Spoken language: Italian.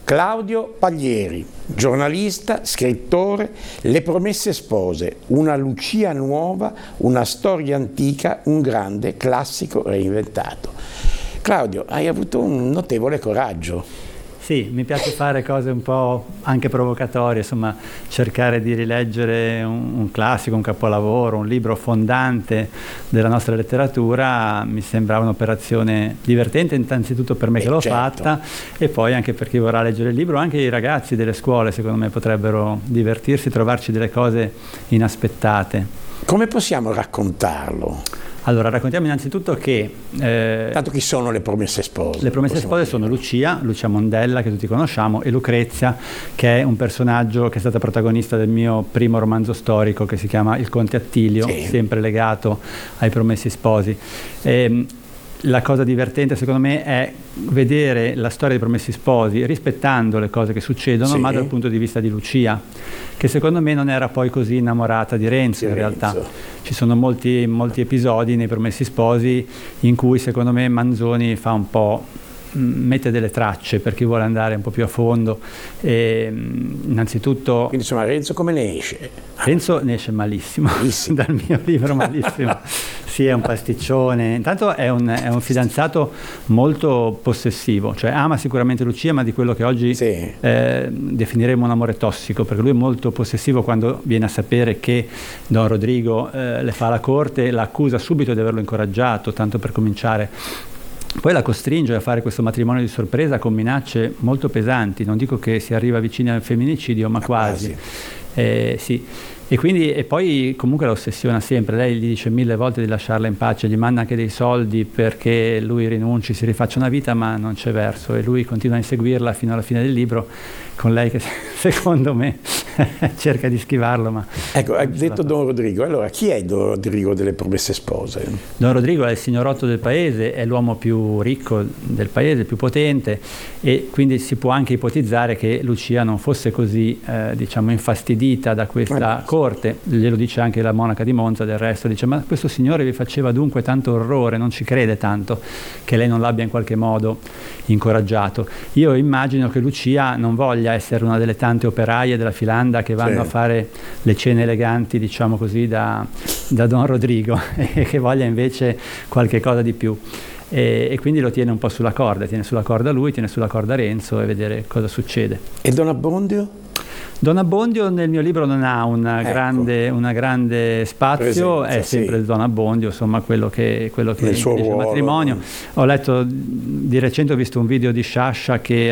Claudio Paglieri, giornalista, scrittore, Le promesse spose, una Lucia nuova, una storia antica, un grande classico reinventato. Claudio, hai avuto un notevole coraggio. Sì, mi piace fare cose un po' anche provocatorie, insomma, cercare di rileggere un classico, un capolavoro, un libro fondante della nostra letteratura mi sembra un'operazione divertente, innanzitutto per me che l'ho fatta, e poi anche per chi vorrà leggere il libro. Anche i ragazzi delle scuole secondo me potrebbero divertirsi, trovarci delle cose inaspettate. Come possiamo raccontarlo? Allora, raccontiamo innanzitutto che... Tanto chi sono le promesse spose? Le promesse spose sono Lucia Mondella, che tutti conosciamo, e Lucrezia, che è un personaggio che è stata protagonista del mio primo romanzo storico, che si chiama Il Conte Attilio, sempre legato ai Promessi Sposi. La cosa divertente secondo me è vedere la storia dei Promessi Sposi rispettando le cose che succedono, ma dal punto di vista di Lucia, che secondo me non era poi così innamorata di Renzo in realtà. Ci sono molti episodi nei Promessi Sposi in cui secondo me Manzoni fa un po', mette delle tracce per chi vuole andare un po' più a fondo. Innanzitutto, quindi insomma Renzo come ne esce? Renzo ne esce malissimo. Dal mio libro, malissimo. Sì, è un pasticcione. Intanto è un fidanzato molto possessivo, cioè ama sicuramente Lucia, ma di quello che oggi definiremo un amore tossico, perché lui è molto possessivo. Quando viene a sapere che Don Rodrigo le fa la corte, l'accusa subito di averlo incoraggiato, tanto per cominciare. Poi la costringe a fare questo matrimonio di sorpresa con minacce molto pesanti. Non dico che si arriva vicini al femminicidio, ma quasi. Sì. E poi comunque la ossessiona sempre. Lei gli dice 1000 volte di lasciarla in pace, gli manda anche dei soldi perché lui rinunci, si rifaccia una vita, ma non c'è verso, e lui continua a inseguirla fino alla fine del libro, con lei che secondo me cerca di schivarlo. Ma ecco, hai detto Don Rodrigo, allora chi è Don Rodrigo delle Promesse Spose? Don Rodrigo è il signorotto del paese, è l'uomo più ricco del paese, più potente, e quindi si può anche ipotizzare che Lucia non fosse così diciamo infastidita da questa corte. Glielo dice anche la monaca di Monza, del resto, dice: ma questo signore vi faceva dunque tanto orrore, non ci crede tanto che lei non l'abbia in qualche modo incoraggiato. Io immagino che Lucia non voglia essere una delle tante operaie della filanda che vanno a fare le cene eleganti, diciamo così, da Don Rodrigo, e che voglia invece qualche cosa di più. E quindi lo tiene un po' sulla corda, tiene sulla corda lui, tiene sulla corda Renzo, e vedere cosa succede. E Don Abbondio? Don Abbondio nel mio libro non ha una grande spazio, è sempre il Don Abbondio, insomma, quello che dice il matrimonio. Ho letto di recente, ho visto un video di Sciascia che